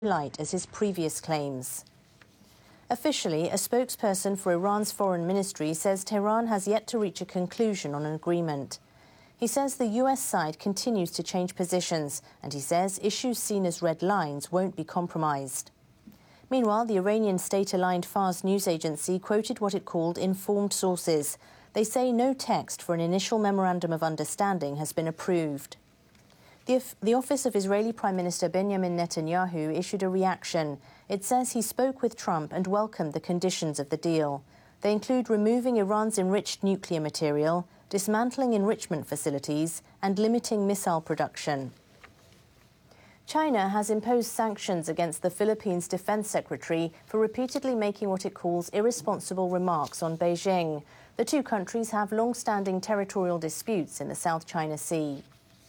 light as his previous claims. Officially, a spokesperson for Iran's foreign ministry says Tehran has yet to reach a conclusion on an agreement. He says the US side continues to change positions, and he says issues seen as red lines won't be compromised. Meanwhile, the Iranian state-aligned Fars news agency quoted what it called informed sources. They say no text for an initial memorandum of understanding has been approved. The office of Israeli Prime Minister Benjamin Netanyahu issued a reaction. It says he spoke with Trump and welcomed the conditions of the deal. They include removing Iran's enriched nuclear material, dismantling enrichment facilities, and limiting missile production. China has imposed sanctions against the Philippines' defense secretary for repeatedly making what it calls irresponsible remarks on Beijing. The two countries have long-standing territorial disputes in the South China Sea.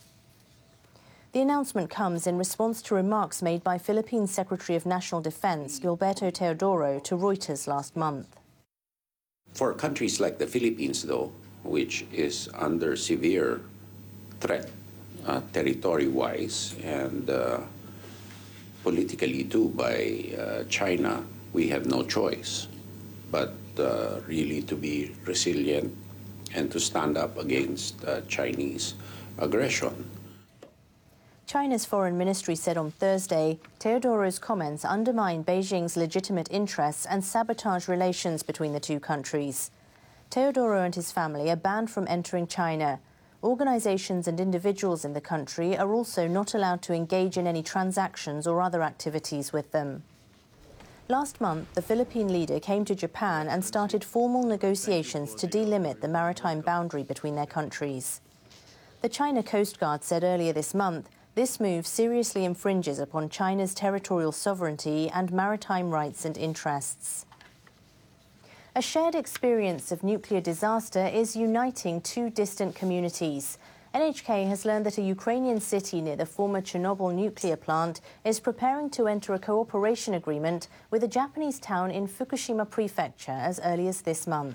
The announcement comes in response to remarks made by Philippines Secretary of National Defense Gilberto Teodoro to Reuters last month. For countries like the Philippines, though, which is under severe threat territory-wise and politically too by China, we have no choice but really to be resilient and to stand up against Chinese aggression. China's foreign ministry said on Thursday Teodoro's comments undermine Beijing's legitimate interests and sabotage relations between the two countries. Teodoro and his family are banned from entering China. Organizations and individuals in the country are also not allowed to engage in any transactions or other activities with them. Last month, the Philippine leader came to Japan and started formal negotiations to delimit the maritime boundary between their countries. The China Coast Guard said earlier this month this move seriously infringes upon China's territorial sovereignty and maritime rights and interests. A shared experience of nuclear disaster is uniting two distant communities. NHK has learned that a Ukrainian city near the former Chernobyl nuclear plant is preparing to enter a cooperation agreement with a Japanese town in Fukushima Prefecture as early as this month.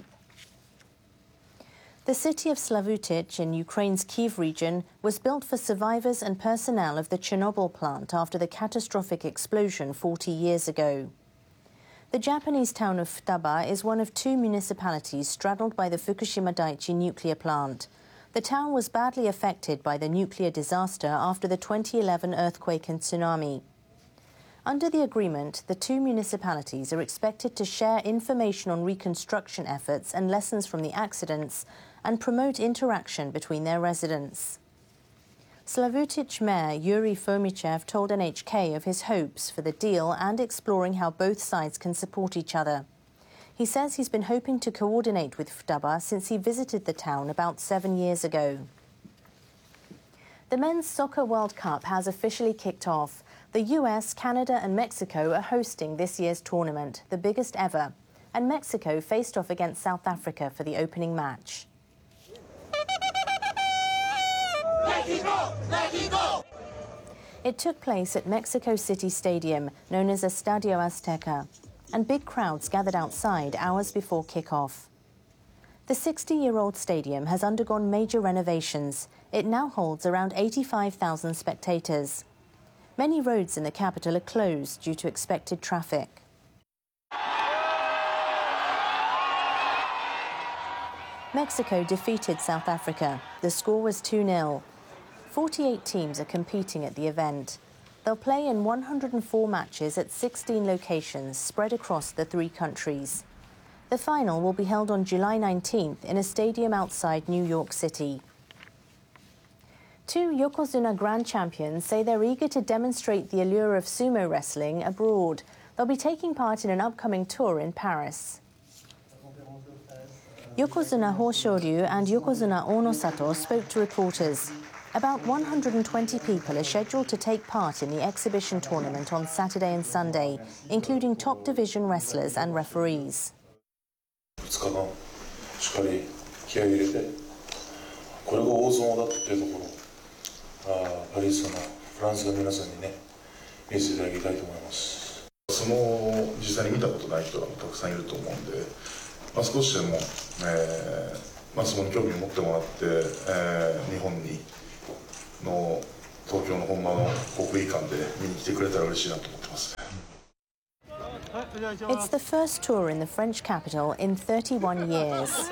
The city of Slavutych in Ukraine's Kyiv region was built for survivors and personnel of the Chernobyl plant after the catastrophic explosion 40 years ago. The Japanese town of Futaba is one of two municipalities straddled by the Fukushima Daiichi nuclear plant. The town was badly affected by the nuclear disaster after the 2011 earthquake and tsunami. Under the agreement, the two municipalities are expected to share information on reconstruction efforts and lessons from the accidents and promote interaction between their residents. Slavutych Mayor Yuri Fomichev told NHK of his hopes for the deal and exploring how both sides can support each other. He says he's been hoping to coordinate with Futaba since he visited the town about 7 years ago. The Men's Soccer World Cup has officially kicked off. The US, Canada and Mexico are hosting this year's tournament, the biggest ever, and Mexico faced off against South Africa for the opening match. Mexico! Mexico! It took place at Mexico City Stadium, known as Estadio Azteca, and big crowds gathered outside hours before kickoff. The 60-year-old stadium has undergone major renovations. It now holds around 85,000 spectators. Many roads in the capital are closed due to expected traffic. Mexico defeated South Africa. The score was 2-0. 48 teams are competing at the event. They'll play in 104 matches at 16 locations spread across the three countries. The final will be held on July 19th in a stadium outside New York City. Two Yokozuna Grand Champions say they're eager to demonstrate the allure of sumo wrestling abroad. They'll be taking part in an upcoming tour in Paris. Yokozuna Hoshoryu and Yokozuna Onosato spoke to reporters. About 120 people are scheduled to take part in the exhibition tournament on Saturday and Sunday, including top division wrestlers and referees. 2日間しっかり気合い入れて、これが大相撲だっていうところ。パリスのフランスの皆さんにね、見せていただきたいと思います。相撲を実際に見たことない人がたくさんいると思うんで、少しでも、相撲に興味を持ってもらって、日本にの東京の本場の国技館で見に来てくれたら嬉しいなと思ってます。 It's the first tour in the French capital in 31 years.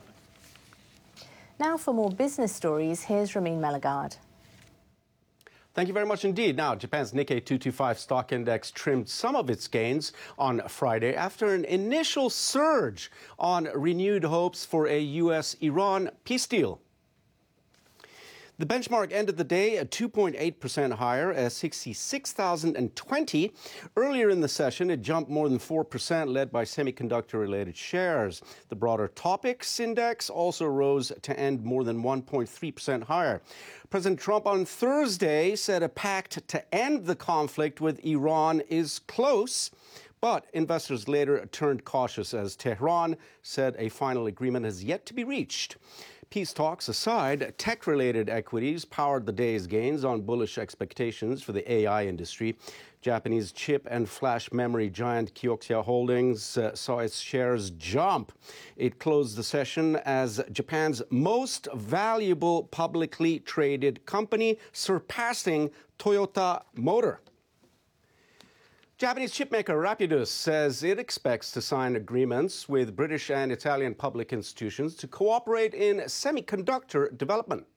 Now for more business stories, here's Ramin Melagard. Thank you very much indeed. Now, Japan's Nikkei 225 stock index trimmed some of its gains on Friday after an initial surge on renewed hopes for a U.S.-Iran peace deal. The benchmark ended the day at 2.8% higher at 66,020. Earlier in the session, it jumped more than 4%, led by semiconductor-related shares. The broader Topix index also rose to end more than 1.3% higher. President Trump on Thursday said a pact to end the conflict with Iran is close. But investors later turned cautious as Tehran said a final agreement has yet to be reached. Peace talks aside, tech-related equities powered the day's gains on bullish expectations for the AI industry. Japanese chip and flash memory giant Kioxia Holdings saw its shares jump. It closed the session as Japan's most valuable publicly traded company, surpassing Toyota Motor. Japanese chipmaker Rapidus says it expects to sign agreements with British and Italian public institutions to cooperate in semiconductor development.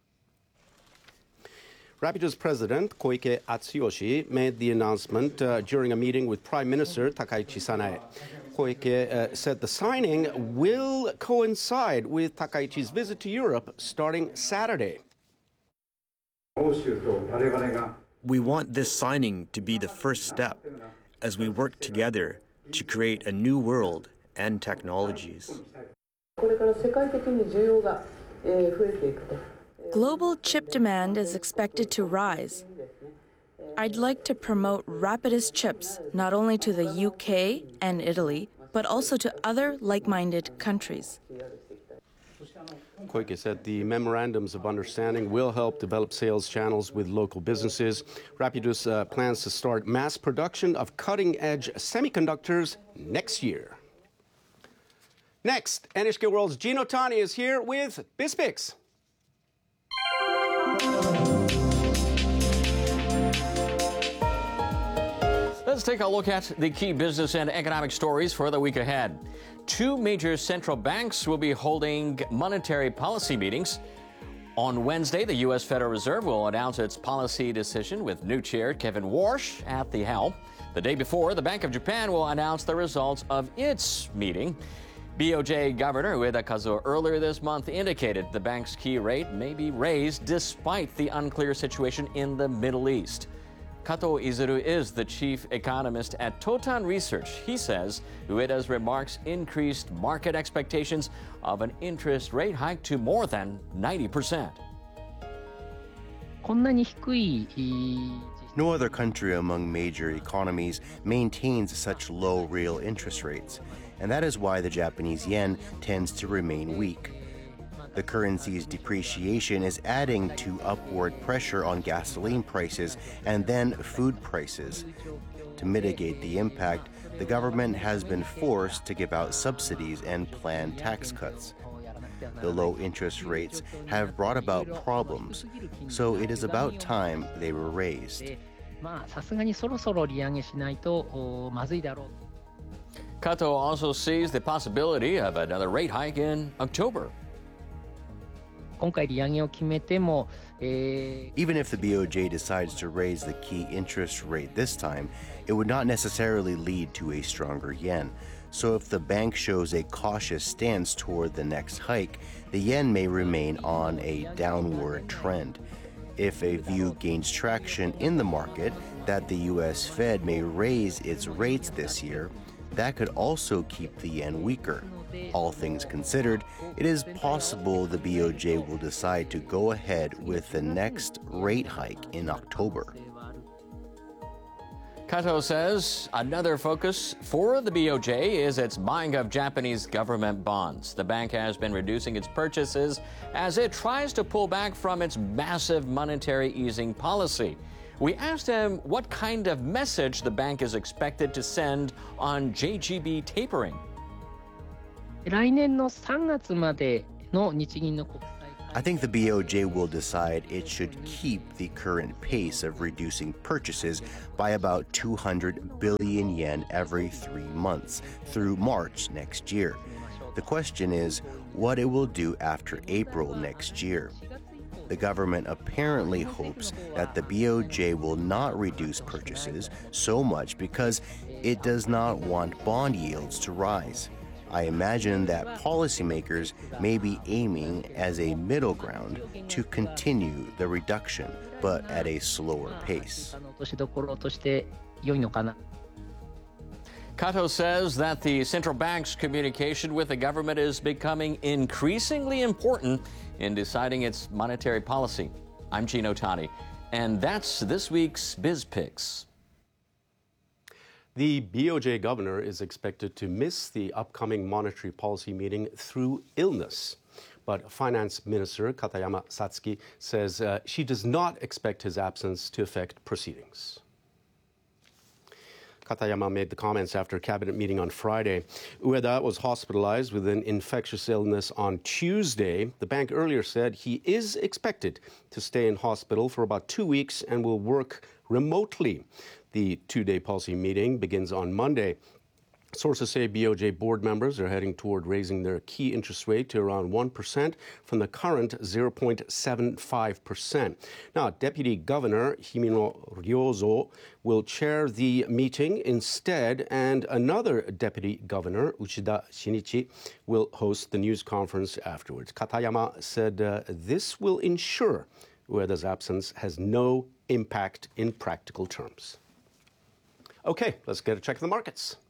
Rapidus President Koike Atsuyoshi made the announcement during a meeting with Prime Minister Takaichi Sanae. Koike said the signing will coincide with Takaichi's visit to Europe starting Saturday. We want this signing to be the first step as we work together to create a new world and technologies. Global chip demand is expected to rise. I'd like to promote Rapidus chips not only to the UK and Italy, but also to other like-minded countries. Koike said the memorandums of understanding will help develop sales channels with local businesses. Rapidus plans to start mass production of cutting-edge semiconductors next year. Next, NHK World's Gino Tani is here with BizPix. Let's take a look at the key business and economic stories for the week ahead. Two major central banks will be holding monetary policy meetings. On Wednesday, the U.S. Federal Reserve will announce its policy decision with new chair Kevin Warsh at the helm. The day before, the Bank of Japan will announce the results of its meeting. BOJ Governor Ueda Kazuo earlier this month indicated the bank's key rate may be raised despite the unclear situation in the Middle East. Kato Izuru is the chief economist at Totan Research. He says Ueda's remarks increased market expectations of an interest rate hike to more than 90%. No other country among major economies maintains such low real interest rates, and that is why the Japanese yen tends to remain weak. The currency's depreciation is adding to upward pressure on gasoline prices and then food prices. To mitigate the impact, the government has been forced to give out subsidies and plan tax cuts. The low interest rates have brought about problems, so it is about time they were raised. Kato also sees the possibility of another rate hike in October. Even if the BOJ decides to raise the key interest rate this time, it would not necessarily lead to a stronger yen. So if the bank shows a cautious stance toward the next hike, the yen may remain on a downward trend. If a view gains traction in the market that the U.S. Fed may raise its rates this year, that could also keep the yen weaker. All things considered, it is possible the BOJ will decide to go ahead with the next rate hike in October. Kato says another focus for the BOJ is its buying of Japanese government bonds. The bank has been reducing its purchases as it tries to pull back from its massive monetary easing policy. We asked him what kind of message the bank is expected to send on JGB tapering. I think the BOJ will decide it should keep the current pace of reducing purchases by about 200 billion yen every 3 months through March next year. The question is what it will do after April next year. The government apparently hopes that the BOJ will not reduce purchases so much because it does not want bond yields to rise. I imagine that policymakers may be aiming as a middle ground to continue the reduction, but at a slower pace. Kato says that the central bank's communication with the government is becoming increasingly important in deciding its monetary policy. I'm Gene Otani, and that's this week's BizPicks. The BOJ governor is expected to miss the upcoming monetary policy meeting through illness. But Finance Minister Katayama Satsuki says she does not expect his absence to affect proceedings. Katayama made the comments after a cabinet meeting on Friday. Ueda was hospitalized with an infectious illness on Tuesday. The bank earlier said he is expected to stay in hospital for about 2 weeks and will work remotely. The 2-day policy meeting begins on Monday. Sources say BOJ board members are heading toward raising their key interest rate to around 1% from the current 0.75%. Now, Deputy Governor Himino Ryozo will chair the meeting instead, and another Deputy Governor, Uchida Shinichi, will host the news conference afterwards. Katayama said this will ensure Ueda's absence has no impact in practical terms. Okay, let's get a check of the markets.